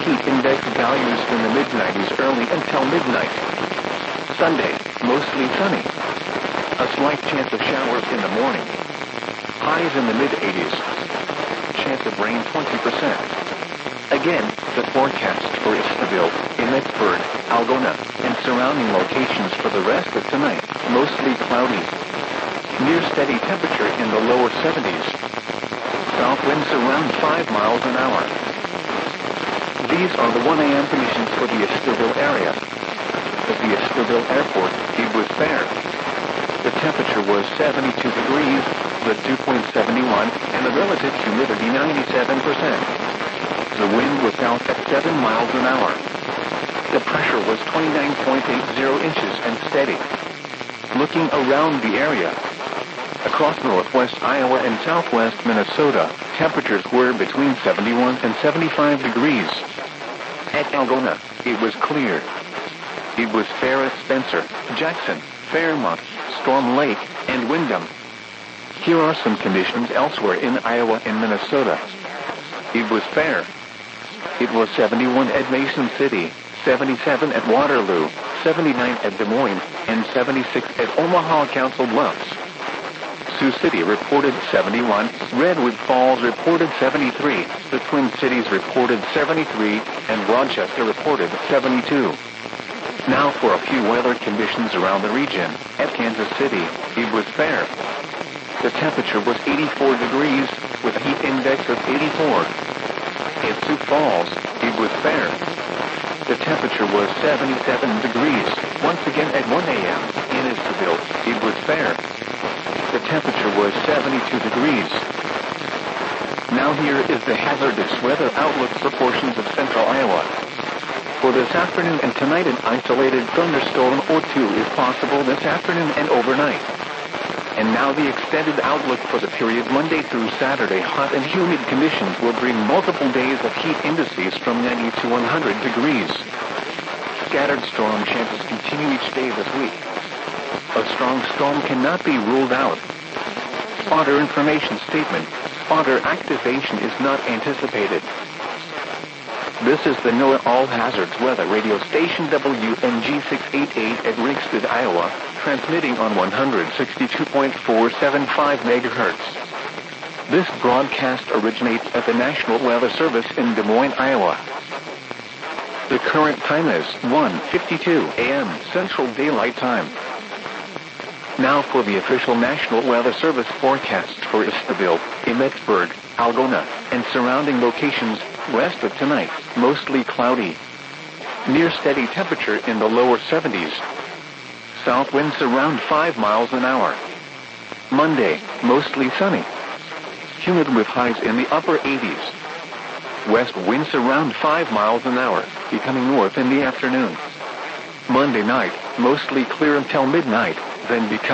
heat index values in the mid-90s early until midnight. Sunday, mostly sunny. A slight chance of showers in the morning. Highs in the mid-80s. Chance of rain 20%. Again, the forecast for Istaville, Emmetsburg, Algona, and surrounding locations for the rest of tonight, mostly cloudy. Near steady temperature in the lower 70s. South winds around 5 miles an hour. These are the 1 a.m. conditions for the Istaville area. At the Istaville airport, it was fair. The temperature was 72 degrees, the dew point 71, and the relative humidity 97%. The wind was south at 7 miles an hour. The pressure was 29.80 inches and steady. Looking around the area, across northwest Iowa and southwest Minnesota, temperatures were between 71 and 75 degrees. At Algona, it was clear. It was fair at Spencer, Jackson, Fairmont, Storm Lake, and Windham. Here are some conditions elsewhere in Iowa and Minnesota. It was fair. It was 71 at Mason City, 77 at Waterloo, 79 at Des Moines, and 76 at Omaha Council Bluffs. Sioux City reported 71, Redwood Falls reported 73, the Twin Cities reported 73, and Rochester reported 72. Now for a few weather conditions around the region. At Kansas City, it was fair. The temperature was 84 degrees, with a heat index of 84. At Sioux Falls, it was fair. The temperature was 77 degrees. Once again at 1 a.m. in Istaville, it was fair. The temperature was 72 degrees. Now here is the hazardous weather outlook for portions of central Iowa. For this afternoon and tonight, an isolated thunderstorm or two is possible this afternoon and overnight. And now the extended outlook for the period Monday through Saturday. Hot and humid conditions will bring multiple days of heat indices from 90 to 100 degrees. Scattered storm chances continue each day this week. A strong storm cannot be ruled out. Otter information statement. Otter activation is not anticipated. This is the NOAA All Hazards Weather Radio Station WNG 688 at Ringsted, Iowa, transmitting on 162.475 megahertz. This broadcast originates at the National Weather Service in Des Moines, Iowa. The current time is 1:52 a.m. Central Daylight Time. Now for the official National Weather Service forecast for Istaville, Emmetsburg, Algona, and surrounding locations west of tonight, mostly cloudy. Near steady temperature in the lower 70s. South winds around 5 miles an hour. Monday, mostly sunny. Humid with highs in the upper 80s. West winds around 5 miles an hour, becoming north in the afternoon. Monday night, mostly clear until midnight, then becoming